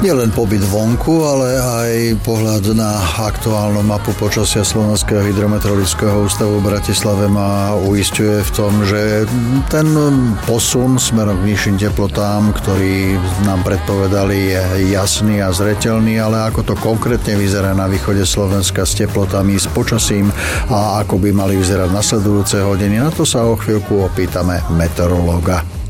Nielen pobyt vonku, ale aj pohľad na aktuálnu mapu počasia Slovenského hydrometeorologického ústavu v Bratislave ma uisťuje v tom, že ten posun smerom k nižším teplotám, ktorý nám predpovedali, je jasný a zreteľný, ale ako to konkrétne vyzerá na východe Slovenska s teplotami, s počasím a ako by mali vyzerať nasledujúce hodiny, na to sa o chvíľku opýtame meteorológa.